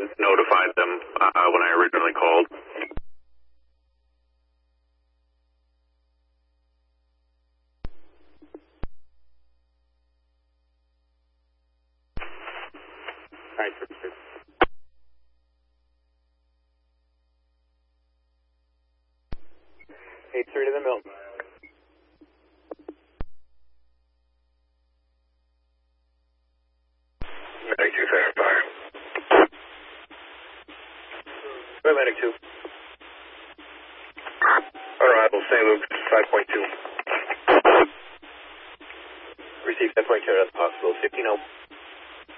notified them when I originally called. Alright, sir. 8-3 to the mill. Medic 2, fair fire. Medic 2. Arrival, St. Luke, 5.2. Receive 10.2, that's possible. 15-0.